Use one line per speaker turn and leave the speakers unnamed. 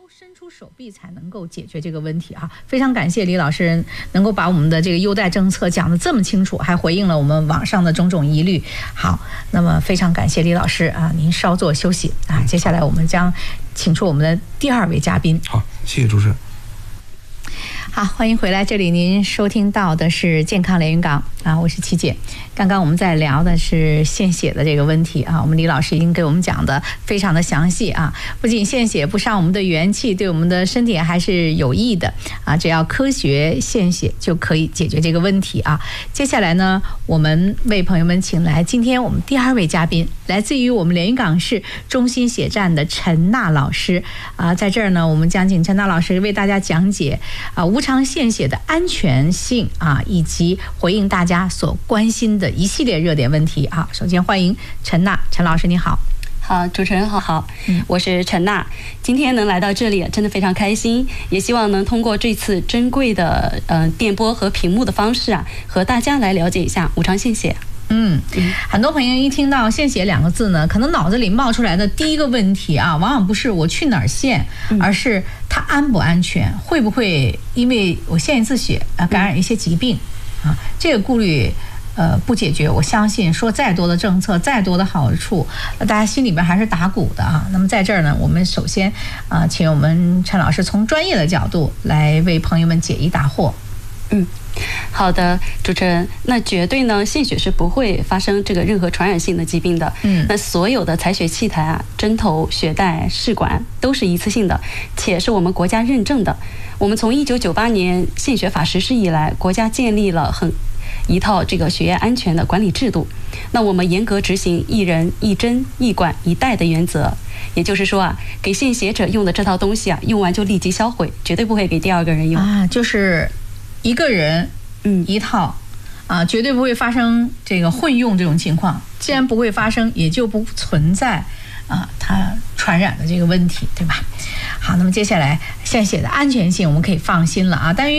伸出手臂才能够解决这个问题啊！非常感谢李老师能够把我们的这个优待政策讲得这么清楚，还回应了我们网上的种种疑虑。好，那么非常感谢李老师啊，您稍作休息啊，接下来我们将请出我们的第二位嘉宾。
好，谢谢主持人。
好，欢迎回来，这里您收听到的是健康连云港啊，我是琪姐。刚刚我们在聊的是献血的这个问题啊，我们李老师已经给我们讲的非常的详细啊，不仅献血不伤我们的元气，对我们的身体还是有益的啊，只要科学献血就可以解决这个问题啊。接下来呢，我们为朋友们请来今天我们第二位嘉宾，来自于我们连云港市中心血站的陈娜老师啊，在这儿呢，我们将请陈娜老师为大家讲解啊无偿献血的安全性啊，以及回应大家所关心的一系列热点问题啊。首先欢迎陈娜，陈老师你好。
好，主持人好，我是陈娜。今天能来到这里，真的非常开心，也希望能通过这次珍贵的电波和屏幕的方式啊，和大家来了解一下无偿献血。
很多朋友一听到献血两个字呢，可能脑子里冒出来的第一个问题啊，往往不是我去哪儿献，而是它安不安全，会不会因为我献一次血感染一些疾病啊？这个顾虑不解决，我相信说再多的政策，再多的好处，大家心里边还是打鼓的啊。那么在这儿呢，我们首先请我们陈老师从专业的角度来为朋友们解疑答惑。
好的，主持人，那绝对呢，献血是不会发生这个任何传染性的疾病的。那所有的采血器材啊，针头、血袋、试管都是一次性的，且是我们国家认证的。我们从1998年献血法实施以来，国家建立了一套这个血液安全的管理制度。那我们严格执行一人一针一管一袋的原则，也就是说啊，给献血者用的这套东西啊，用完就立即销毁，绝对不会给第二个人用
啊，就是一个人一套啊，绝对不会发生这个混用这种情况。既然不会发生，也就不存在它传染的这个问题，对吧？好，那么接下来献血的安全性我们可以放心了啊。但